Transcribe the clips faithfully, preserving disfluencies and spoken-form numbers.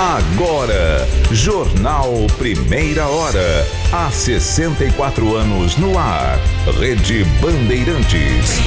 Agora, Jornal Primeira Hora. Há sessenta e quatro anos no ar. Rede Bandeirantes.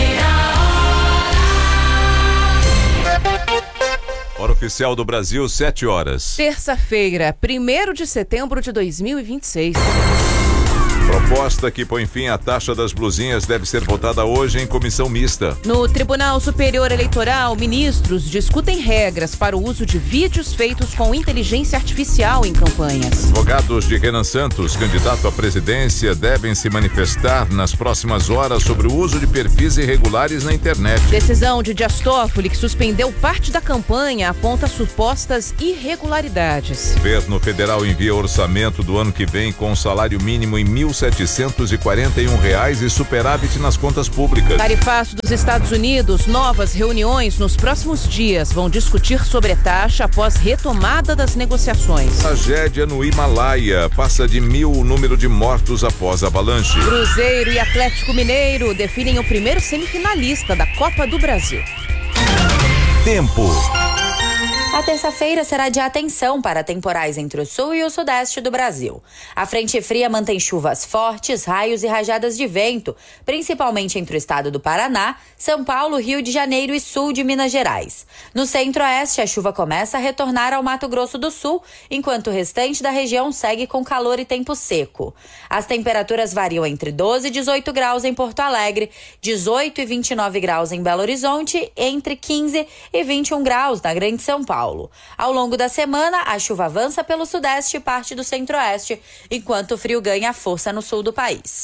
Hora oficial do Brasil, sete horas. Terça-feira, primeiro de setembro de dois mil e vinte e seis. Proposta que põe fim à taxa das blusinhas deve ser votada hoje em comissão mista. No Tribunal Superior Eleitoral, ministros discutem regras para o uso de vídeos feitos com inteligência artificial em campanhas. Advogados de Renan Santos, candidato à presidência, devem se manifestar nas próximas horas sobre o uso de perfis irregulares na internet. Decisão de Dias Toffoli, que suspendeu parte da campanha, aponta supostas irregularidades. Governo federal envia orçamento do ano que vem com salário mínimo em mil setecentos e quarenta e um reais e superávit nas contas públicas. Tarifaço dos Estados Unidos, novas reuniões nos próximos dias vão discutir sobre a taxa após retomada das negociações. Tragédia no Himalaia, passa de mil o número de mortos após avalanche. Cruzeiro e Atlético Mineiro definem o primeiro semifinalista da Copa do Brasil. Tempo. A terça-feira será de atenção para temporais entre o sul e o sudeste do Brasil. A frente fria mantém chuvas fortes, raios e rajadas de vento, principalmente entre o estado do Paraná, São Paulo, Rio de Janeiro e sul de Minas Gerais. No centro-oeste, a chuva começa a retornar ao Mato Grosso do Sul, enquanto o restante da região segue com calor e tempo seco. As temperaturas variam entre doze e dezoito graus em Porto Alegre, dezoito e vinte e nove graus em Belo Horizonte, entre quinze e vinte e um graus na Grande São Paulo. Ao longo da semana, a chuva avança pelo sudeste e parte do centro-oeste, enquanto o frio ganha força no sul do país.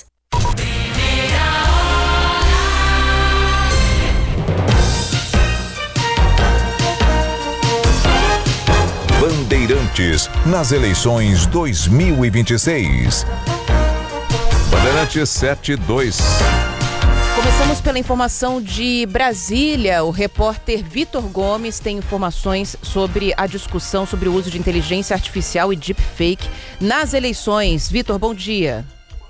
Bandeirantes, nas eleições dois mil e vinte e seis. Bandeirantes sete dois. Começamos pela informação de Brasília. O repórter Vitor Gomes tem informações sobre a discussão sobre o uso de inteligência artificial e deepfake nas eleições. Vitor, bom dia.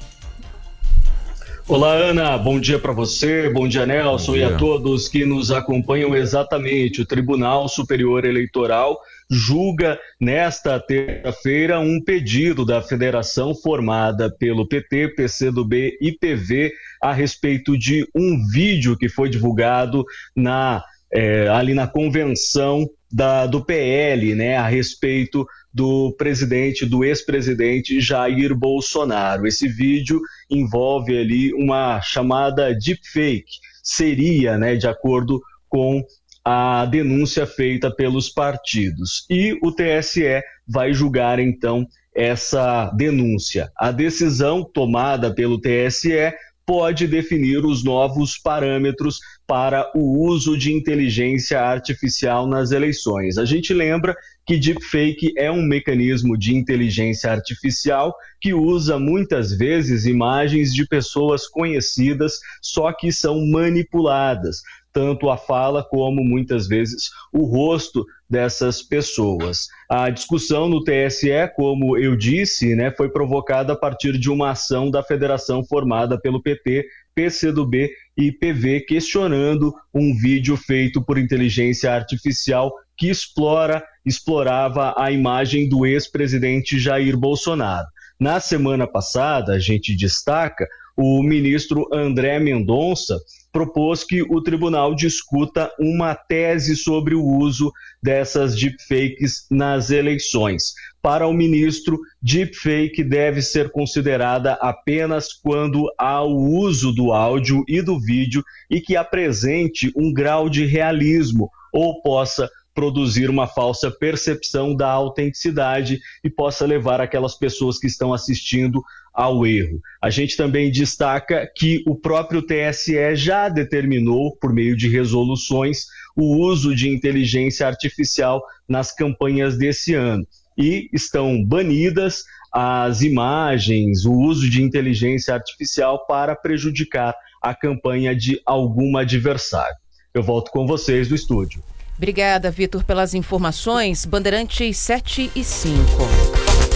Olá, Ana. Bom dia para você, bom dia, Nelson, bom dia. E a todos que nos acompanham. Exatamente, o Tribunal Superior Eleitoral julga nesta terça-feira um pedido da federação formada pelo P T, P C do B e P V a respeito de um vídeo que foi divulgado na, é, ali na convenção da, do P L, né, a respeito do presidente, do ex-presidente Jair Bolsonaro. Esse vídeo envolve ali uma chamada deepfake, seria, né, de acordo com a denúncia feita pelos partidos. E o T S E vai julgar, então, essa denúncia. A decisão tomada pelo T S E pode definir os novos parâmetros para o uso de inteligência artificial nas eleições. A gente lembra que deepfake é um mecanismo de inteligência artificial que usa muitas vezes imagens de pessoas conhecidas, só que são manipuladas, tanto a fala como muitas vezes o rosto dessas pessoas. A discussão no T S E, como eu disse, né, foi provocada a partir de uma ação da federação formada pelo P T, P C do B e P V, questionando um vídeo feito por inteligência artificial que explora, explorava a imagem do ex-presidente Jair Bolsonaro. Na semana passada, a gente destaca, o ministro André Mendonça propôs que o tribunal discuta uma tese sobre o uso dessas deepfakes nas eleições. Para o ministro, deepfake deve ser considerada apenas quando há o uso do áudio e do vídeo e que apresente um grau de realismo ou possa produzir uma falsa percepção da autenticidade e possa levar aquelas pessoas que estão assistindo ao erro. A gente também destaca que o próprio T S E já determinou, por meio de resoluções, o uso de inteligência artificial nas campanhas desse ano. E estão banidas as imagens, o uso de inteligência artificial para prejudicar a campanha de algum adversário. Eu volto com vocês do estúdio. Obrigada, Vitor, pelas informações. Bandeirantes sete e cinco.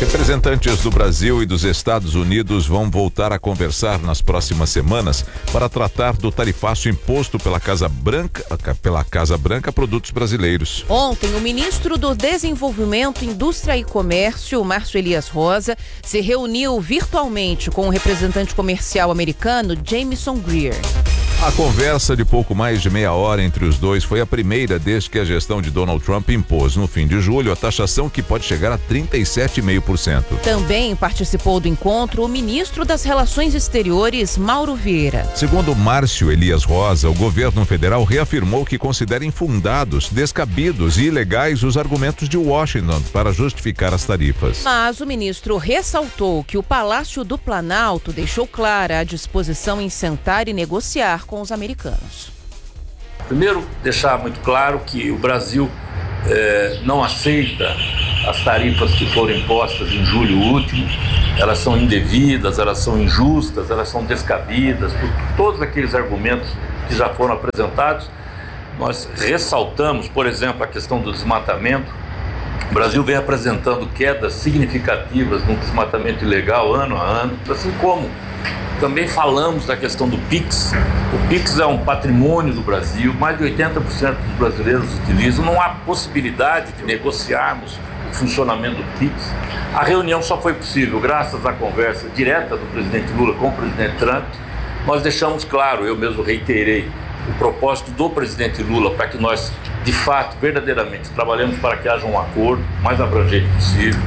Representantes do Brasil e dos Estados Unidos vão voltar a conversar nas próximas semanas para tratar do tarifaço imposto pela Casa Branca, pela Casa Branca a produtos brasileiros. Ontem, o ministro do Desenvolvimento, Indústria e Comércio, Márcio Elias Rosa, se reuniu virtualmente com o representante comercial americano Jamieson Greer. A conversa de pouco mais de meia hora entre os dois foi a primeira desde que a gestão de Donald Trump impôs, no fim de julho, a taxação que pode chegar a trinta e sete vírgula cinco por cento. Também participou do encontro o ministro das Relações Exteriores, Mauro Vieira. Segundo Márcio Elias Rosa, o governo federal reafirmou que considera infundados, descabidos e ilegais os argumentos de Washington para justificar as tarifas. Mas o ministro ressaltou que o Palácio do Planalto deixou clara a disposição em sentar e negociar com os americanos. Primeiro, deixar muito claro que o Brasil eh, não aceita as tarifas que foram impostas em julho último. Elas são indevidas, elas são injustas, elas são descabidas, por todos aqueles argumentos que já foram apresentados. Nós ressaltamos, por exemplo, a questão do desmatamento. O Brasil vem apresentando quedas significativas no desmatamento ilegal ano a ano, assim como também falamos da questão do Pix. O Pix é um patrimônio do Brasil, mais de oitenta por cento dos brasileiros utilizam, não há possibilidade de negociarmos o funcionamento do Pix. A reunião só foi possível graças à conversa direta do presidente Lula com o presidente Trump. Nós deixamos claro, eu mesmo reiterei, o propósito do presidente Lula para que nós, de fato, verdadeiramente, trabalhemos para que haja um acordo mais abrangente possível.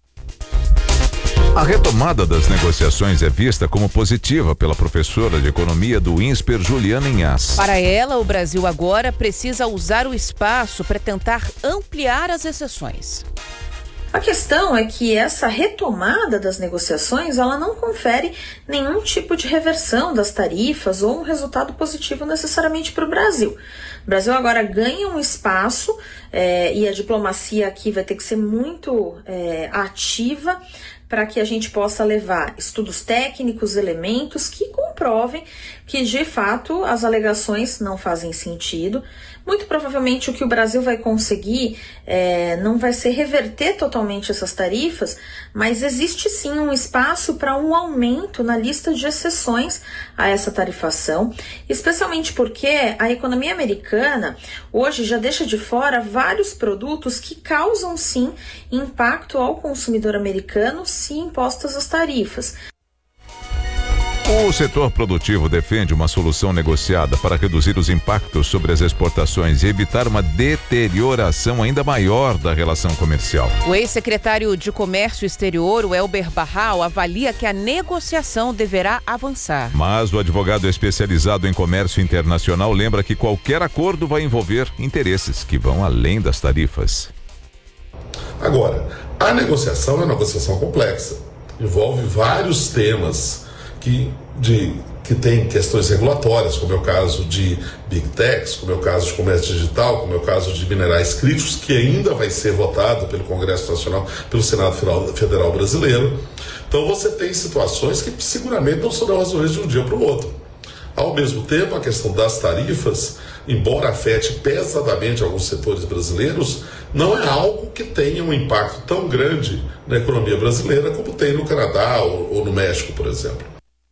A retomada das negociações é vista como positiva pela professora de economia do INSPER, Juliana Inhas. Para ela, o Brasil agora precisa usar o espaço para tentar ampliar as exceções. A questão é que essa retomada das negociações, ela não confere nenhum tipo de reversão das tarifas ou um resultado positivo necessariamente para o Brasil. O Brasil agora ganha um espaço é, e a diplomacia aqui vai ter que ser muito é, ativa para que a gente possa levar estudos técnicos, elementos que comprovem que, de fato, as alegações não fazem sentido. Muito provavelmente o que o Brasil vai conseguir é, não vai ser reverter totalmente essas tarifas, mas existe sim um espaço para um aumento na lista de exceções a essa tarifação, especialmente porque a economia americana hoje já deixa de fora vários produtos que causam sim impacto ao consumidor americano se impostas as tarifas. O setor produtivo defende uma solução negociada para reduzir os impactos sobre as exportações e evitar uma deterioração ainda maior da relação comercial. O ex-secretário de Comércio Exterior, o Elber Barral, avalia que a negociação deverá avançar. Mas o advogado especializado em comércio internacional lembra que qualquer acordo vai envolver interesses que vão além das tarifas. Agora, a negociação é uma negociação complexa. Envolve vários temas que, de, que tem questões regulatórias, como é o caso de Big Techs, como é o caso de comércio digital, como é o caso de minerais críticos, que ainda vai ser votado pelo Congresso Nacional, pelo Senado Federal Brasileiro. Então você tem situações que seguramente não serão resolvidas de um dia para o outro. Ao mesmo tempo, a questão das tarifas, embora afete pesadamente alguns setores brasileiros, não é algo que tenha um impacto tão grande na economia brasileira como tem no Canadá ou, ou no México, por exemplo.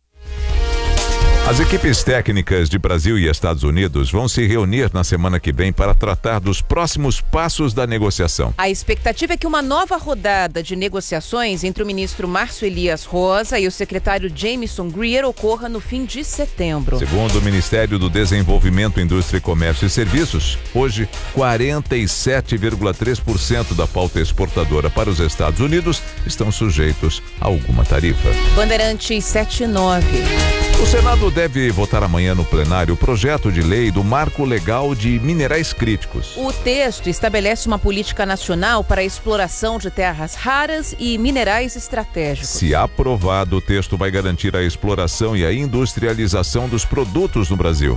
As equipes técnicas de Brasil e Estados Unidos vão se reunir na semana que vem para tratar dos próximos passos da negociação. A expectativa é que uma nova rodada de negociações entre o ministro Márcio Elias Rosa e o secretário Jamieson Greer ocorra no fim de setembro. Segundo o Ministério do Desenvolvimento, Indústria, Comércio e Serviços, hoje quarenta e sete vírgula três por cento da pauta exportadora para os Estados Unidos estão sujeitos a alguma tarifa. Bandeirantes setenta e nove. O Senado deve votar amanhã no plenário o projeto de lei do Marco Legal de Minerais Críticos. O texto estabelece uma política nacional para a exploração de terras raras e minerais estratégicos. Se aprovado, o texto vai garantir a exploração e a industrialização dos produtos no Brasil.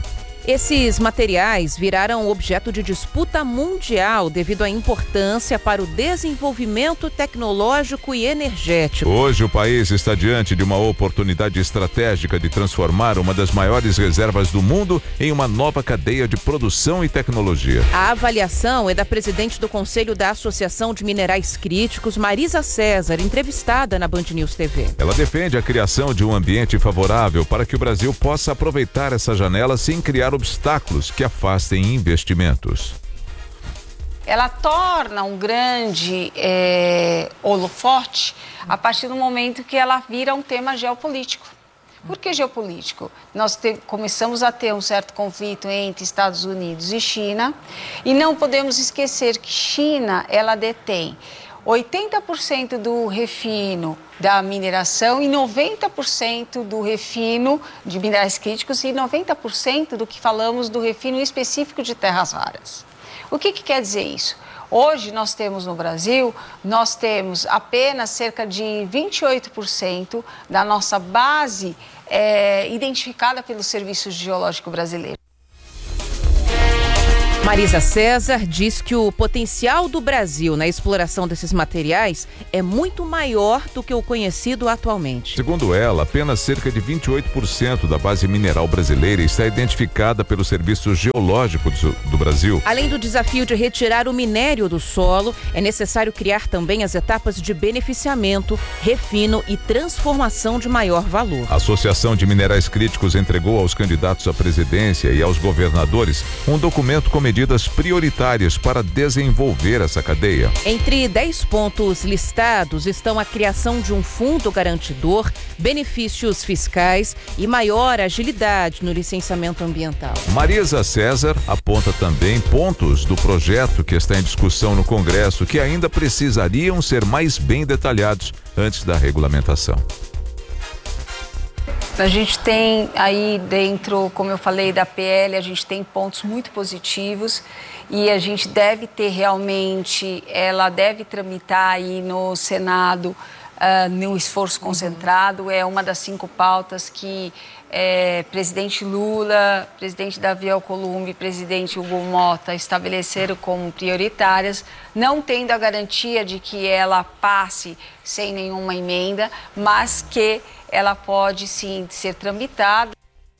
Esses materiais viraram objeto de disputa mundial devido à importância para o desenvolvimento tecnológico e energético. Hoje o país está diante de uma oportunidade estratégica de transformar uma das maiores reservas do mundo em uma nova cadeia de produção e tecnologia. A avaliação é da presidente do Conselho da Associação de Minerais Críticos, Marisa César, entrevistada na Band News T V. Ela defende a criação de um ambiente favorável para que o Brasil possa aproveitar essa janela sem criar obstáculos que afastem investimentos. Ela torna um grande é, holofote a partir do momento que ela vira um tema geopolítico. Por que geopolítico? Nós te, começamos a ter um certo conflito entre Estados Unidos e China e não podemos esquecer que China, ela detém oitenta por cento do refino da mineração e noventa por cento do refino de minerais críticos e noventa por cento do que falamos do refino específico de terras raras. O que, que quer dizer isso? Hoje nós temos no Brasil, nós temos apenas cerca de vinte e oito por cento da nossa base é, identificada pelo Serviço Geológico Brasileiro. Marisa César diz que o potencial do Brasil na exploração desses materiais é muito maior do que o conhecido atualmente. Segundo ela, apenas cerca de vinte e oito por cento da base mineral brasileira está identificada pelo Serviço Geológico do Brasil. Além do desafio de retirar o minério do solo, é necessário criar também as etapas de beneficiamento, refino e transformação de maior valor. A Associação de Minerais Críticos entregou aos candidatos à presidência e aos governadores um documento com medidas prioritárias para desenvolver essa cadeia. Entre dez pontos listados estão a criação de um fundo garantidor, benefícios fiscais e maior agilidade no licenciamento ambiental. Marisa César aponta também pontos do projeto que está em discussão no Congresso que ainda precisariam ser mais bem detalhados antes da regulamentação. A gente tem aí dentro, como eu falei, da P L, a gente tem pontos muito positivos e a gente deve ter realmente, ela deve tramitar aí no Senado uh, num esforço concentrado. É uma das cinco pautas que é, presidente Lula, presidente Davi Alcolumbre, presidente Hugo Mota estabeleceram como prioritárias, não tendo a garantia de que ela passe sem nenhuma emenda, mas que ela pode sim ser tramitada.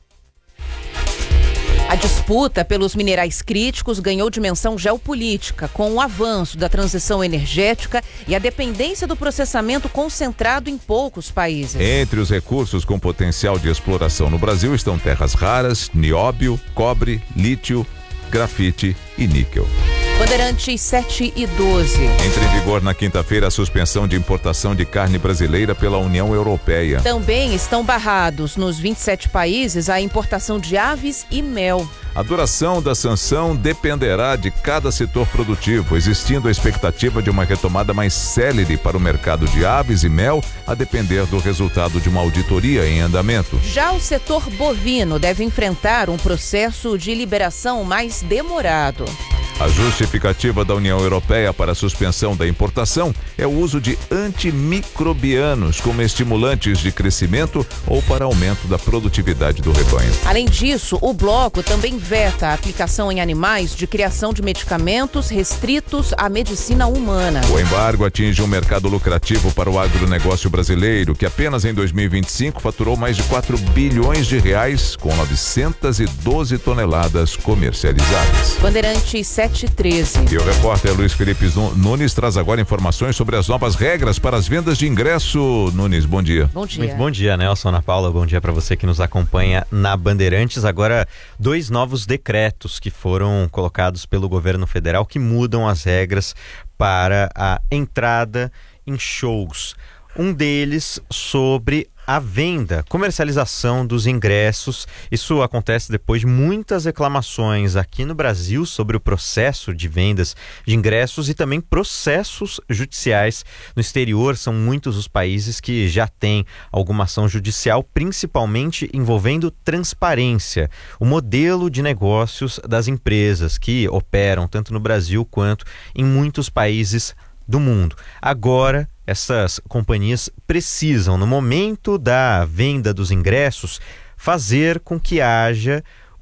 A disputa pelos minerais críticos ganhou dimensão geopolítica, com o avanço da transição energética e a dependência do processamento concentrado em poucos países. Entre os recursos com potencial de exploração no Brasil estão terras raras, nióbio, cobre, lítio, grafite e níquel. Bandeirantes sete e doze. Entra em vigor na quinta-feira a suspensão de importação de carne brasileira pela União Europeia. Também estão barrados nos vinte e sete países a importação de aves e mel. A duração da sanção dependerá de cada setor produtivo, existindo a expectativa de uma retomada mais célere para o mercado de aves e mel, a depender do resultado de uma auditoria em andamento. Já o setor bovino deve enfrentar um processo de liberação mais demorado. A justificativa da União Europeia para a suspensão da importação é o uso de antimicrobianos como estimulantes de crescimento ou para aumento da produtividade do rebanho. Além disso, o bloco também veta a aplicação em animais de criação de medicamentos restritos à medicina humana. O embargo atinge um mercado lucrativo para o agronegócio brasileiro, que apenas em dois mil e vinte e cinco faturou mais de quatro bilhões de reais com novecentas e doze toneladas comercializadas. Bandeirantes sete e treze. E o repórter Luiz Felipe Nunes traz agora informações sobre as novas regras para as vendas de ingresso. Nunes, bom dia. Bom dia. Muito bom dia, Nelson, Ana Paula. Bom dia para você que nos acompanha na Bandeirantes. Agora, dois novos decretos que foram colocados pelo governo federal que mudam as regras para a entrada em shows. Um deles sobre a venda, comercialização dos ingressos. Isso acontece depois de muitas reclamações aqui no Brasil sobre o processo de vendas de ingressos e também processos judiciais. No exterior, são muitos os países que já têm alguma ação judicial, principalmente envolvendo transparência, o modelo de negócios das empresas que operam tanto no Brasil quanto em muitos países do mundo. Agora, essas companhias precisam, no momento da venda dos ingressos, fazer com que haja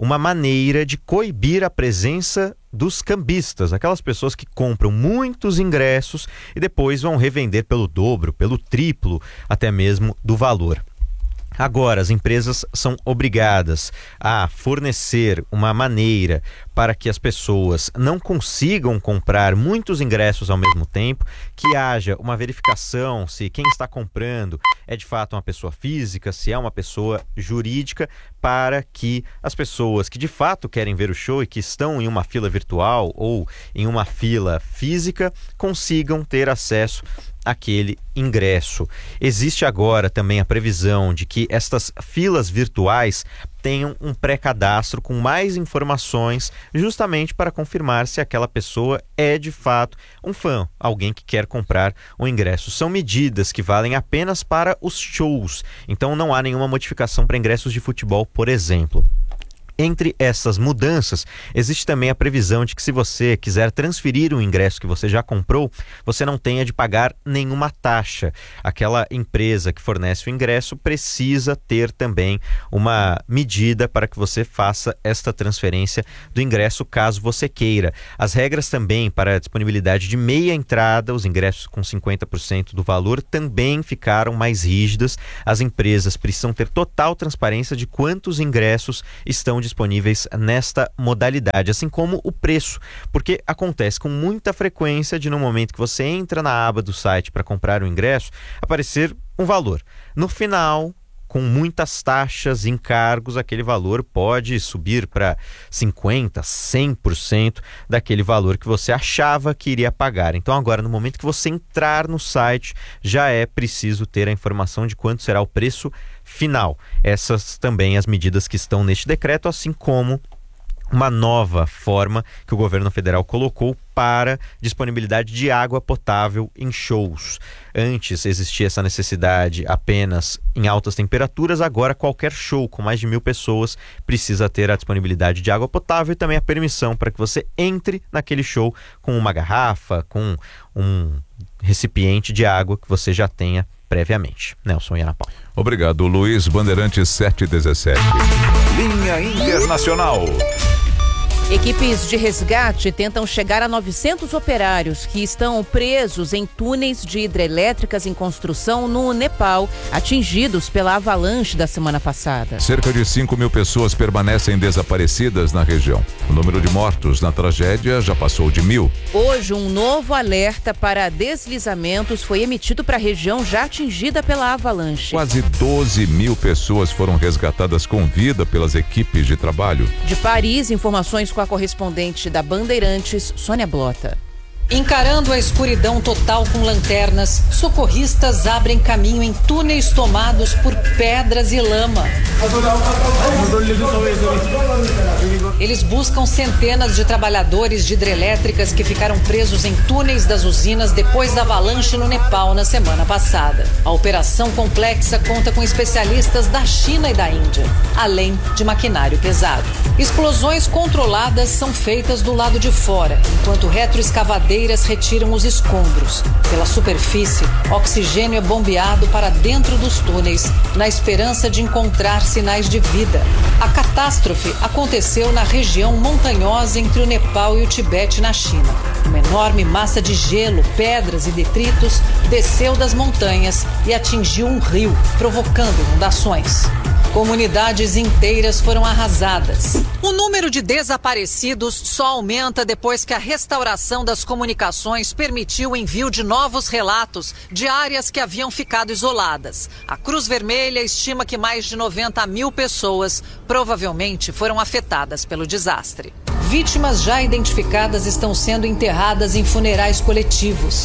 uma maneira de coibir a presença dos cambistas, aquelas pessoas que compram muitos ingressos e depois vão revender pelo dobro, pelo triplo, até mesmo do valor. Agora, as empresas são obrigadas a fornecer uma maneira para que as pessoas não consigam comprar muitos ingressos ao mesmo tempo, que haja uma verificação se quem está comprando é de fato uma pessoa física, se é uma pessoa jurídica, para que as pessoas que de fato querem ver o show e que estão em uma fila virtual ou em uma fila física consigam ter acesso aquele ingresso. Existe agora também a previsão de que estas filas virtuais tenham um pré-cadastro com mais informações, justamente para confirmar se aquela pessoa é de fato um fã, alguém que quer comprar o ingresso. São medidas que valem apenas para os shows, então não há nenhuma modificação para ingressos de futebol, por exemplo. Entre essas mudanças, existe também a previsão de que se você quiser transferir o ingresso que você já comprou, você não tenha de pagar nenhuma taxa. Aquela empresa que fornece o ingresso precisa ter também uma medida para que você faça esta transferência do ingresso, caso você queira. As regras também para a disponibilidade de meia entrada, os ingressos com cinquenta por cento do valor, também ficaram mais rígidas. As empresas precisam ter total transparência de quantos ingressos estão disponíveis disponíveis nesta modalidade, assim como o preço, porque acontece com muita frequência de no momento que você entra na aba do site para comprar o ingresso, aparecer um valor. No final, com muitas taxas, encargos, aquele valor pode subir para cinquenta por cento, cem por cento daquele valor que você achava que iria pagar. Então agora, no momento que você entrar no site, já é preciso ter a informação de quanto será o preço final. Essas também as medidas que estão neste decreto, assim como uma nova forma que o governo federal colocou para disponibilidade de água potável em shows. Antes existia essa necessidade apenas em altas temperaturas, agora qualquer show com mais de mil pessoas precisa ter a disponibilidade de água potável e também a permissão para que você entre naquele show com uma garrafa, com um recipiente de água que você já tenha previamente. Nelson e Ana Paula. Obrigado, Luiz. Bandeirantes sete dezessete. Linha Internacional. Equipes de resgate tentam chegar a novecentos operários que estão presos em túneis de hidrelétricas em construção no Nepal, atingidos pela avalanche da semana passada. Cerca de cinco mil pessoas permanecem desaparecidas na região. O número de mortos na tragédia já passou de mil. Hoje, um novo alerta para deslizamentos foi emitido para a região já atingida pela avalanche. Quase doze mil pessoas foram resgatadas com vida pelas equipes de trabalho. De Paris, informações com a correspondente da Bandeirantes, Sônia Blota. Encarando a escuridão total com lanternas, socorristas abrem caminho em túneis tomados por pedras e lama. Eles buscam centenas de trabalhadores de hidrelétricas que ficaram presos em túneis das usinas depois da avalanche no Nepal na semana passada. A operação complexa conta com especialistas da China e da Índia, além de maquinário pesado. Explosões controladas são feitas do lado de fora, enquanto retroescavadeiras retiram os escombros. Pela superfície, oxigênio é bombeado para dentro dos túneis, na esperança de encontrar sinais de vida. A catástrofe aconteceu na região montanhosa entre o Nepal e o Tibete, na China. Uma enorme massa de gelo, pedras e detritos desceu das montanhas e atingiu um rio, provocando inundações. Comunidades inteiras foram arrasadas. O número de desaparecidos só aumenta depois que a restauração das comunicações permitiu o envio de novos relatos de áreas que haviam ficado isoladas. A Cruz Vermelha estima que mais de noventa mil pessoas provavelmente foram afetadas pelo desastre. Vítimas já identificadas estão sendo enterradas em funerais coletivos.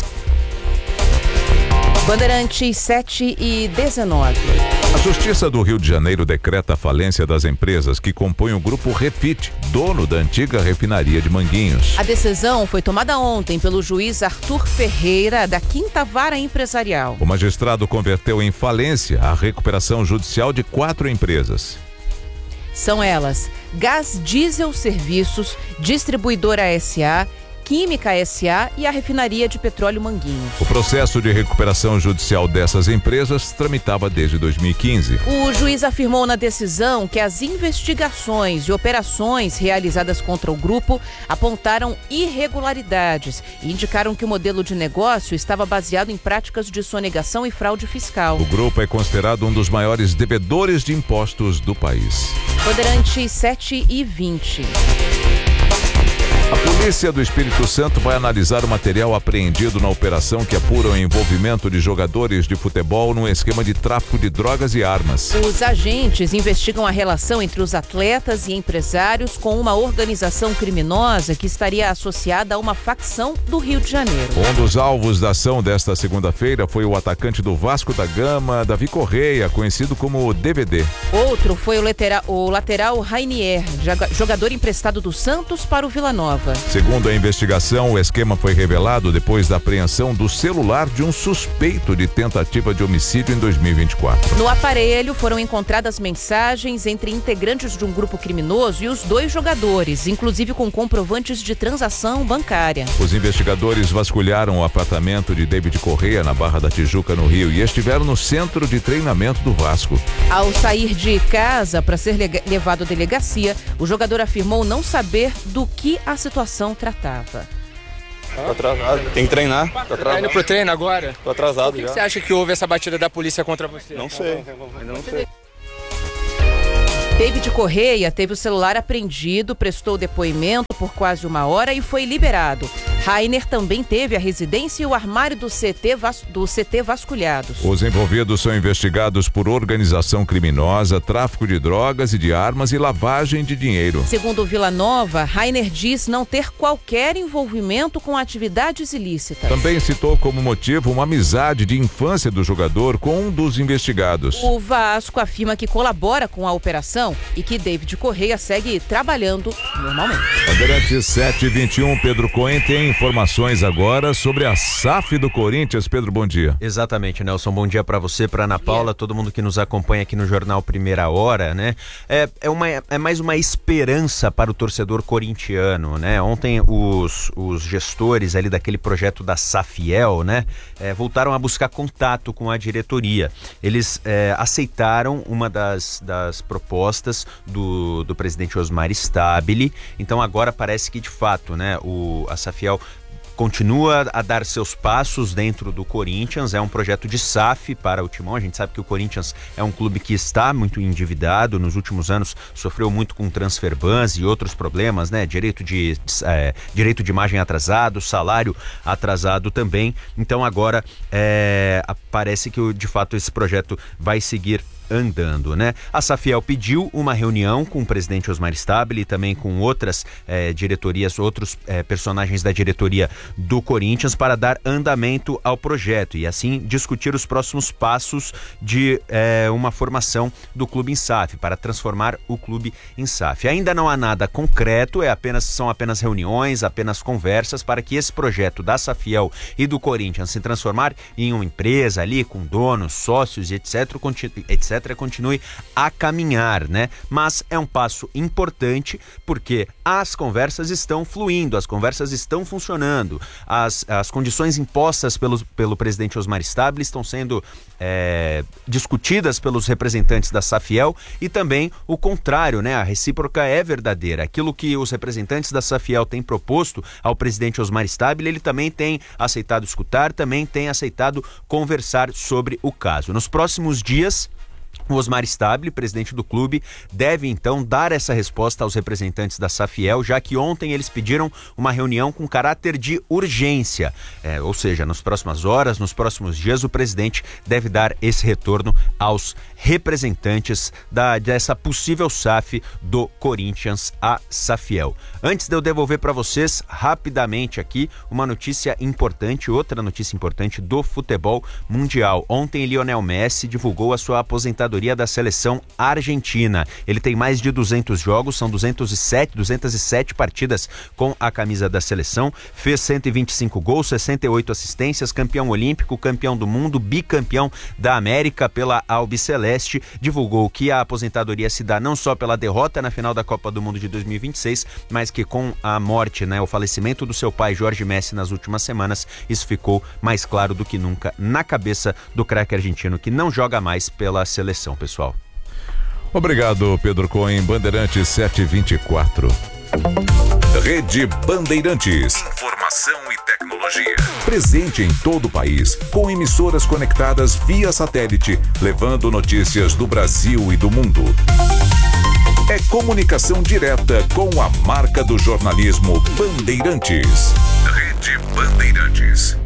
Bandeirantes sete e dezenove. A Justiça do Rio de Janeiro decreta a falência das empresas que compõem o grupo Refit, dono da antiga refinaria de Manguinhos. A decisão foi tomada ontem pelo juiz Arthur Ferreira, da Quinta Vara Empresarial. O magistrado converteu em falência a recuperação judicial de quatro empresas. São elas: Gás Diesel Serviços, Distribuidora S A, Química S A e a Refinaria de Petróleo Manguinhos. O processo de recuperação judicial dessas empresas tramitava desde dois mil e quinze. O juiz afirmou na decisão que as investigações e operações realizadas contra o grupo apontaram irregularidades e indicaram que o modelo de negócio estava baseado em práticas de sonegação e fraude fiscal. O grupo é considerado um dos maiores devedores de impostos do país. Bandeirantes sete e vinte. A polícia do Espírito Santo vai analisar o material apreendido na operação que apura o envolvimento de jogadores de futebol num esquema de tráfico de drogas e armas. Os agentes investigam a relação entre os atletas e empresários com uma organização criminosa que estaria associada a uma facção do Rio de Janeiro. Um dos alvos da ação desta segunda-feira foi o atacante do Vasco da Gama, Davi Correia, conhecido como D V D. Outro foi o lateral, o lateral Rainier, jogador emprestado do Santos para o Vila Nova. Segundo a investigação, o esquema foi revelado depois da apreensão do celular de um suspeito de tentativa de homicídio em dois mil e vinte e quatro. No aparelho foram encontradas mensagens entre integrantes de um grupo criminoso e os dois jogadores, inclusive com comprovantes de transação bancária. Os investigadores vasculharam o apartamento de David Correia na Barra da Tijuca, no Rio, e estiveram no centro de treinamento do Vasco. Ao sair de casa para ser levado à delegacia, o jogador afirmou não saber do que a situação tratava. Tô atrasado, tem que treinar. Tô atrasado. Tá indo pro treino agora? Tô atrasado. Por que já. que você acha que houve essa batida da polícia contra você? Não sei, ainda não sei. David Correia teve o celular apreendido, prestou depoimento por quase uma hora e foi liberado. Rainer também teve a residência e o armário do C T, vas... do C T vasculhados. Os envolvidos são investigados por organização criminosa, tráfico de drogas e de armas e lavagem de dinheiro. Segundo o Vila Nova, Rainer diz não ter qualquer envolvimento com atividades ilícitas. Também citou como motivo uma amizade de infância do jogador com um dos investigados. O Vasco afirma que colabora com a operação e que David Correia segue trabalhando normalmente. Bandeirantes sete e vinte e um, Pedro Cohen tem informações agora sobre a S A F do Corinthians. Pedro, bom dia. Exatamente, Nelson, bom dia para você, para Ana Paula, todo mundo que nos acompanha aqui no Jornal Primeira Hora, né? É, é, uma, é mais uma esperança para o torcedor corintiano, né? Ontem os, os gestores ali daquele projeto da Safiel, né? É, voltaram a buscar contato com a diretoria. Eles é, aceitaram uma das, das propostas do, do presidente Osmar Stabile. Então agora parece que de fato, né, o, a Safiel continua a dar seus passos dentro do Corinthians, é um projeto de S A F para o Timão. A gente sabe que o Corinthians é um clube que está muito endividado, nos últimos anos sofreu muito com transfer bans e outros problemas, né? Direito de, é, direito de imagem atrasado, salário atrasado também. Então agora é, parece que de fato esse projeto vai seguir andando, né? A Safiel pediu uma reunião com o presidente Osmar Stabile e também com outras eh, diretorias, outros eh, personagens da diretoria do Corinthians para dar andamento ao projeto e assim discutir os próximos passos de eh, uma formação do clube em S A F, para transformar o clube em S A F. Ainda não há nada concreto, é apenas, são apenas reuniões, apenas conversas para que esse projeto da Safiel e do Corinthians se transformar em uma empresa ali com donos, sócios e etc, etc continue a caminhar, né? Mas é um passo importante porque as conversas estão fluindo, as conversas estão funcionando, as, as condições impostas pelo, pelo presidente Osmar Stabile estão sendo é, discutidas pelos representantes da Safiel e também o contrário, né? A recíproca é verdadeira. Aquilo que os representantes da Safiel têm proposto ao presidente Osmar Stabile, ele também tem aceitado escutar, também tem aceitado conversar sobre o caso. Nos próximos dias, o Osmar Stabile, presidente do clube, deve então dar essa resposta aos representantes da Safiel, já que ontem eles pediram uma reunião com caráter de urgência. É, ou seja, nas próximas horas, nos próximos dias, o presidente deve dar esse retorno aos representantes da, dessa possível S A F do Corinthians, a Safiel. Antes de eu devolver para vocês, rapidamente aqui, uma notícia importante, outra notícia importante do futebol mundial. Ontem, Lionel Messi divulgou a sua aposentadoria aposentadoria da seleção argentina. Ele tem mais de duzentos jogos, são duzentos e sete, duzentas e sete partidas com a camisa da seleção, fez cento e vinte e cinco gols, sessenta e oito assistências, campeão olímpico, campeão do mundo, bicampeão da América pela Albiceleste. Divulgou que a aposentadoria se dá não só pela derrota na final da Copa do Mundo de dois mil e vinte e seis, mas que com a morte, né, o falecimento do seu pai Jorge Messi nas últimas semanas, isso ficou mais claro do que nunca na cabeça do craque argentino, que não joga mais pela seleção, pessoal. Obrigado, Pedro Cohen. Bandeirantes sete e vinte e quatro. Rede Bandeirantes. Informação e tecnologia. Presente em todo o país, com emissoras conectadas via satélite, levando notícias do Brasil e do mundo. É comunicação direta com a marca do jornalismo Bandeirantes. Rede Bandeirantes.